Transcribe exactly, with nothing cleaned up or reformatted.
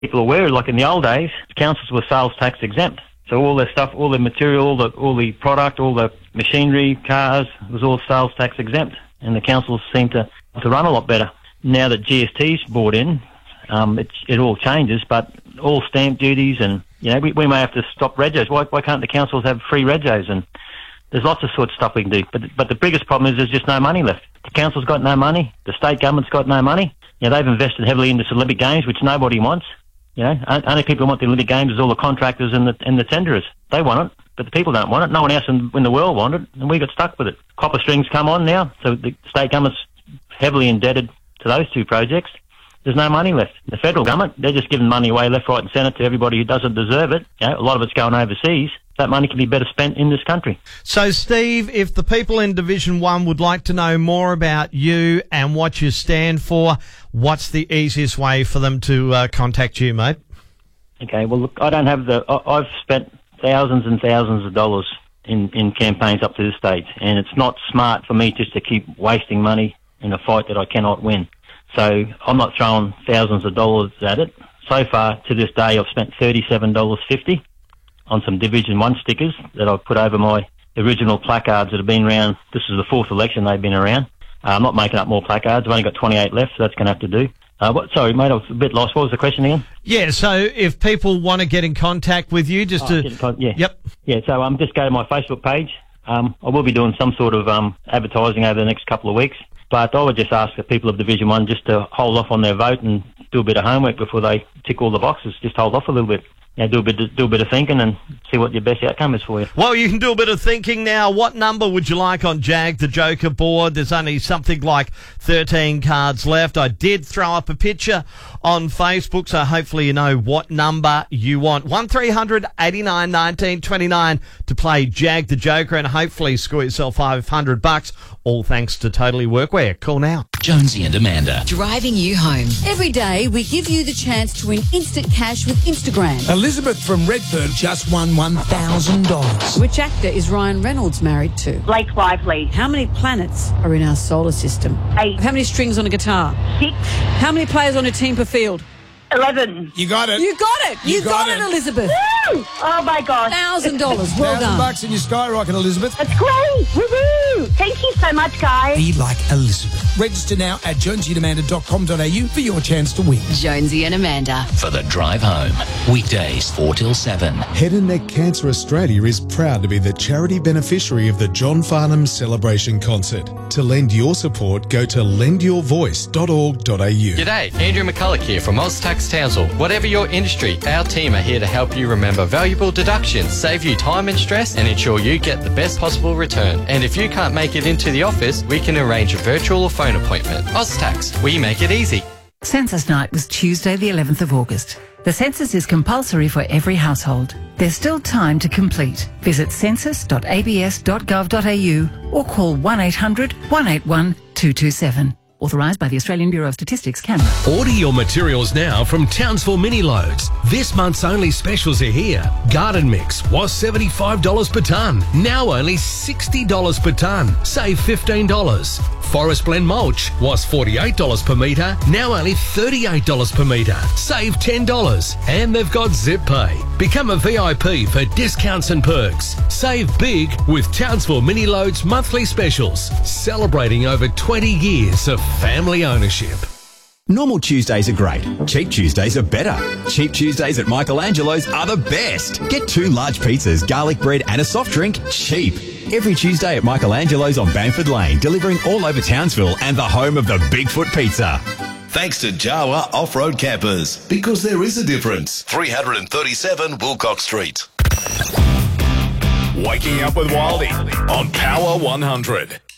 people aware, like in the old days, councils were sales tax exempt. So all their stuff, all their material, all the, all the product, all the machinery, cars, was all sales tax exempt. And the councils seem to, to run a lot better. Now that G S T's brought in, um, it, it all changes, but all stamp duties and, you know, we, we may have to stop regos. Why, why can't the councils have free regos? And there's lots of sort of stuff we can do. But but the biggest problem is there's just no money left. The council's got no money. The state government's got no money. You know, they've invested heavily into the Olympic Games, which nobody wants. You know, only people who want the Olympic Games is all the contractors and the and the tenderers. They want it, but the people don't want it. No one else in, in the world wanted it, and we got stuck with it. Copper strings come on now, so the state government's heavily indebted to those two projects. There's no money left. The federal government, they're just giving money away left, right and centre to everybody who doesn't deserve it. You know, a lot of it's going overseas. That money can be better spent in this country. So, Steve, if the people in Division one would like to know more about you and what you stand for, what's the easiest way for them to uh, contact you, mate? Okay, well, look, I don't have the... I, I've spent thousands and thousands of dollars in, in campaigns up to this stage, and it's not smart for me just to keep wasting money in a fight that I cannot win. So I'm not throwing thousands of dollars at it. So far, to this day, I've spent thirty-seven dollars fifty on some Division one stickers that I've put over my original placards that have been around. This is the fourth election they've been around. Uh, I'm not making up more placards. I've only got twenty-eight left, so that's going to have to do. Uh, what, sorry, mate, I was a bit lost. What was the question again? Yeah, so if people want to get in contact with you, just oh, to... Con- yeah. Yep. Yeah, so um, just go to my Facebook page. Um, I will be doing some sort of um, advertising over the next couple of weeks. But I would just ask the people of Division one just to hold off on their vote and do a bit of homework before they tick all the boxes. Just hold off a little bit. You know, do a bit, do a bit of thinking and see what your best outcome is for you. Well, you can do a bit of thinking now. What number would you like on Jag the Joker board? There's only something like thirteen cards left. I did throw up a picture on Facebook, so hopefully you know what number you want. one three hundred eighty-nine nineteen twenty-nine to play Jag the Joker and hopefully score yourself five hundred bucks. All thanks to Totally Workwear. Call now. Jonesy and Amanda. Driving you home. Every day we give you the chance to win instant cash with Instagram. Elizabeth from Redfern just won one thousand dollars. Which actor is Ryan Reynolds married to? Blake Lively. How many planets are in our solar system? Eight. How many strings on a guitar? Six. How many players on a team per field? Eleven. You got it. You got it. You, You got got, it, it. Elizabeth. Woo! Oh my gosh. Thousand dollars. Well Thousand done. bucks in your skyrocket, Elizabeth. That's great. Woohoo! Thank you so much, guys. Be like Elizabeth. Register now at jonesy and amanda dot com dot a u for your chance to win. Jonesy and Amanda. For the drive home. Weekdays four till seven. Head and Neck Cancer Australia is proud to be the charity beneficiary of the John Farnham Celebration Concert. To lend your support, go to lend your voice dot org dot a u. G'day, Andrew McCulloch here from Oztax Townsville. Whatever your industry, our team are here to help you remember valuable deductions, save you time and stress, and ensure you get the best possible return. And if you can't make it into the office, we can arrange a virtual or phone appointment. Oztax, we make it easy. Census night was Tuesday the eleventh of August. The census is compulsory for every household. There's still time to complete. Visit census dot a b s dot gov dot a u or call one eight hundred one eight one two two seven. Authorised by the Australian Bureau of Statistics, Canberra. Order your materials now from Townsville Mini Loads. This month's only specials are here. Garden mix was seventy-five dollars per tonne. Now only sixty dollars per tonne. Save fifteen dollars. Forest Blend mulch was forty-eight dollars per metre. Now only thirty-eight dollars per metre. Save ten dollars. And they've got Zip Pay. Become a V I P for discounts and perks. Save big with Townsville Mini Loads monthly specials. Celebrating over twenty years of family ownership. Normal Tuesdays are great. Cheap Tuesdays are better. Cheap Tuesdays at Michelangelo's are the best. Get two large pizzas, garlic bread and a soft drink cheap. Every Tuesday at Michelangelo's on Bamford Lane, delivering all over Townsville and the home of the Bigfoot Pizza. Thanks to Jawa Off-Road Campers, because there is a difference. three thirty-seven Wilcox Street. Waking up with Wildy on Power one hundred.